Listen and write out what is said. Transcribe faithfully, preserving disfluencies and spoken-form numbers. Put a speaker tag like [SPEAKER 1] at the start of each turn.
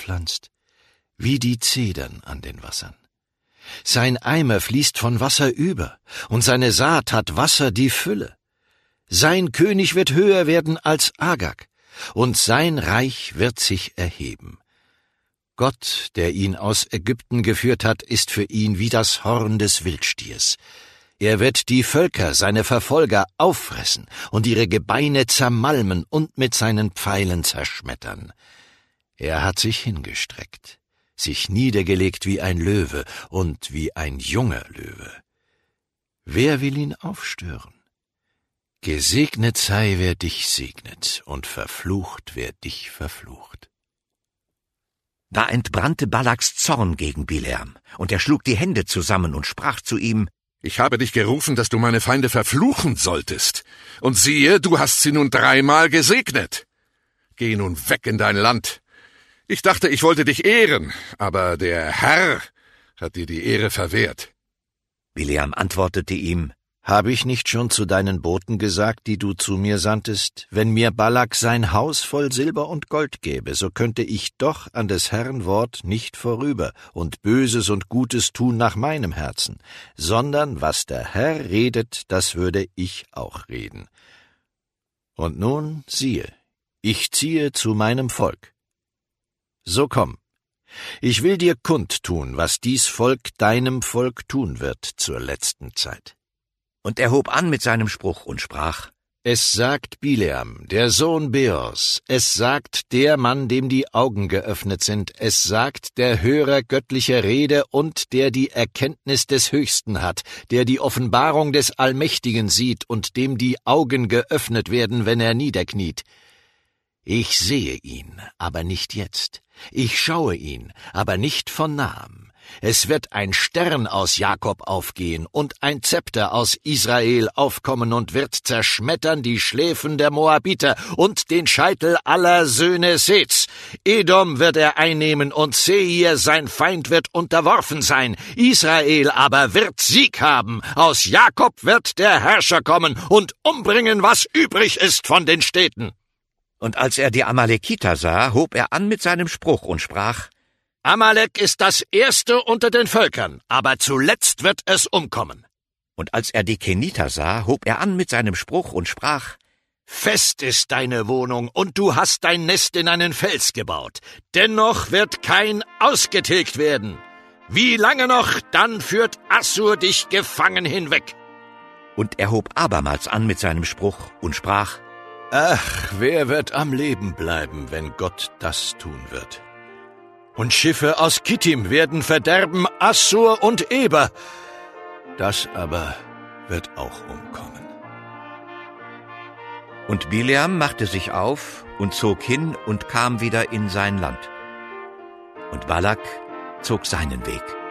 [SPEAKER 1] pflanzt, wie die Zedern an den Wassern. Sein Eimer fließt von Wasser über, und seine Saat hat Wasser die Fülle. Sein König wird höher werden als Agag, und sein Reich wird sich erheben. Gott, der ihn aus Ägypten geführt hat, ist für ihn wie das Horn des Wildstiers. Er wird die Völker, seine Verfolger, auffressen und ihre Gebeine zermalmen und mit seinen Pfeilen zerschmettern. Er hat sich hingestreckt, sich niedergelegt wie ein Löwe und wie ein junger Löwe. Wer will ihn aufstören? Gesegnet sei, wer dich segnet, und verflucht, wer dich verflucht.
[SPEAKER 2] Da entbrannte Balaks Zorn gegen Bileam, und er schlug die Hände zusammen und sprach zu ihm:
[SPEAKER 3] Ich habe dich gerufen, dass du meine Feinde verfluchen solltest. Und siehe, du hast sie nun dreimal gesegnet. Geh nun weg in dein Land. Ich dachte, ich wollte dich ehren, aber der Herr hat dir die Ehre verwehrt.
[SPEAKER 2] Bileam antwortete ihm:
[SPEAKER 1] Habe ich nicht schon zu deinen Boten gesagt, die du zu mir sandtest, wenn mir Balak sein Haus voll Silber und Gold gäbe, so könnte ich doch an des Herrn Wort nicht vorüber und Böses und Gutes tun nach meinem Herzen, sondern was der Herr redet, das würde ich auch reden. Und nun, siehe, ich ziehe zu meinem Volk. So komm, ich will dir kundtun, was dies Volk deinem Volk tun wird zur letzten Zeit.
[SPEAKER 2] Und er hob an mit seinem Spruch und sprach:
[SPEAKER 1] Es sagt Bileam, der Sohn Beors, es sagt der Mann, dem die Augen geöffnet sind, es sagt der Hörer göttlicher Rede und der die Erkenntnis des Höchsten hat, der die Offenbarung des Allmächtigen sieht und dem die Augen geöffnet werden, wenn er niederkniet. Ich sehe ihn, aber nicht jetzt. Ich schaue ihn, aber nicht von nahem. Es wird ein Stern aus Jakob aufgehen und ein Zepter aus Israel aufkommen und wird zerschmettern die Schläfen der Moabiter und den Scheitel aller Söhne Seths. Edom wird er einnehmen und Seir, sein Feind, wird unterworfen sein. Israel aber wird Sieg haben. Aus Jakob wird der Herrscher kommen und umbringen, was übrig ist von den Städten.
[SPEAKER 2] Und als er die Amalekiter sah, hob er an mit seinem Spruch und sprach:
[SPEAKER 1] Amalek ist das Erste unter den Völkern, aber zuletzt wird es umkommen.
[SPEAKER 2] Und als er die Keniter sah, hob er an mit seinem Spruch und sprach:
[SPEAKER 1] Fest ist deine Wohnung, und du hast dein Nest in einen Fels gebaut. Dennoch wird kein ausgetilgt werden. Wie lange noch, dann führt Assur dich gefangen hinweg.
[SPEAKER 2] Und er hob abermals an mit seinem Spruch und sprach:
[SPEAKER 1] Ach, wer wird am Leben bleiben, wenn Gott das tun wird? Und Schiffe aus Kittim werden verderben Assur und Eber. Das aber wird auch umkommen.
[SPEAKER 2] Und Bileam machte sich auf und zog hin und kam wieder in sein Land. Und Balak zog seinen Weg.